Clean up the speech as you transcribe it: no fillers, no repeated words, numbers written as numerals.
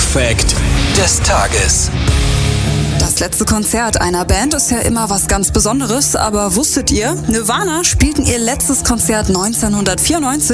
Musikfact des Tages. Das letzte Konzert einer Band ist ja immer was ganz Besonderes, aber wusstet ihr, Nirvana spielten ihr letztes Konzert 1994